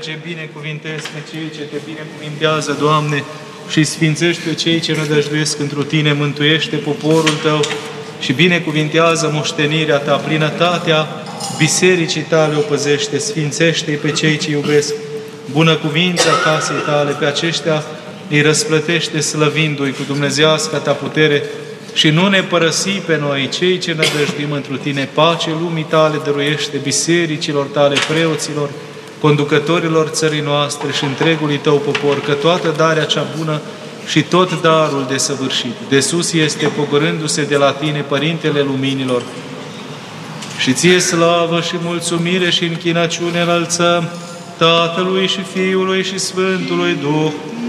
merge, binecuvintezi pe cei ce te binecuvintează, Doamne, și sfințești pe cei ce nădăjduiesc întru Tine, mântuiește poporul Tău și binecuvintează moștenirea Ta, plinătatea bisericii Tale o păzește, sfințește-i pe cei ce iubesc, bunăcuvința casei Tale, pe aceștia îi răsplătește slăvindu-i cu dumnezeiasca Ta putere și nu ne părăsi pe noi, cei ce nădăjduim întru Tine, pace lumii Tale dăruiește bisericilor Tale, preoților, conducătorilor țării noastre și întregului Tău popor, că toată darea cea bună și tot darul desăvârșit de sus este, pogorându-se de la Tine, Părintele Luminilor. Și Ție slavă și mulțumire și închinăciune înălțăm Tatălui și Fiului și Sfântului Duh,